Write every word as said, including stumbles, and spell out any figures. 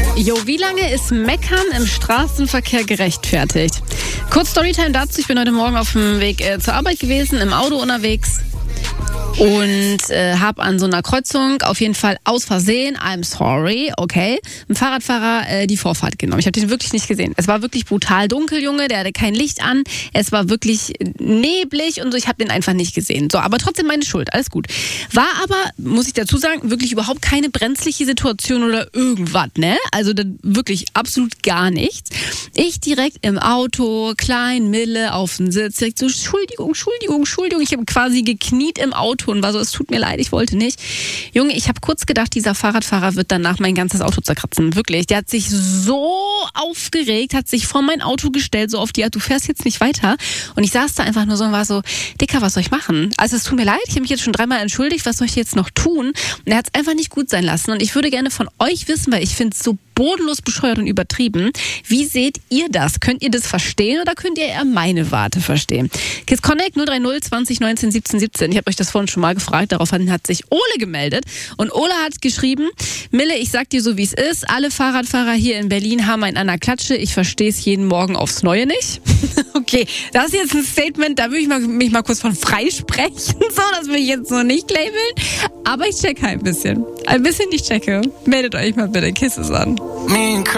Jo, wie lange ist Meckern im Straßenverkehr gerechtfertigt? Kurz Storytime dazu. Ich bin heute Morgen auf dem Weg äh, zur Arbeit gewesen, im Auto unterwegs. Und äh, habe an so einer Kreuzung auf jeden Fall aus Versehen, I'm sorry, okay, ein Fahrradfahrer äh, die Vorfahrt genommen. Ich habe den wirklich nicht gesehen. Es war wirklich brutal dunkel, Junge, der hatte kein Licht an. Es war wirklich neblig und so, ich habe den einfach nicht gesehen. So, aber trotzdem meine Schuld, alles gut. War aber, muss ich dazu sagen, wirklich überhaupt keine brenzliche Situation oder irgendwas, ne? Also wirklich absolut gar nichts. Ich direkt im Auto, klein, Mille auf den Sitz, direkt so, Entschuldigung, Entschuldigung, Entschuldigung. Ich habe quasi gekniet im Auto und war so, es tut mir leid, ich wollte nicht. Junge, ich habe kurz gedacht, dieser Fahrradfahrer wird danach mein ganzes Auto zerkratzen. Wirklich. Der hat sich so aufgeregt, hat sich vor mein Auto gestellt, so auf die Art, du fährst jetzt nicht weiter. Und ich saß da einfach nur so und war so, Dicker, was soll ich machen? Also es tut mir leid, ich habe mich jetzt schon dreimal entschuldigt, was soll ich jetzt noch tun? Und er hat es einfach nicht gut sein lassen. Und ich würde gerne von euch wissen, weil ich finde es so bodenlos bescheuert und übertrieben. Wie seht ihr das? Könnt ihr das verstehen oder könnt ihr eher meine Warte verstehen? Kids Connect null drei null zwanzig neunzehn siebzehn siebzehn. Ich habe euch das vorhin schon mal gefragt. Daraufhin hat sich Ole gemeldet. Und Ole hat geschrieben, Mille, ich sag dir so, wie es ist. Alle Fahrradfahrer hier in Berlin haben einen an der Klatsche. Ich verstehe es jeden Morgen aufs Neue nicht. Okay, das ist jetzt ein Statement, da würde ich mal, mich mal kurz von freisprechen. So, das will ich jetzt so nicht labeln. Aber ich checke ein bisschen. Ein bisschen, ich checke. Meldet euch mal bitte. Kisses an.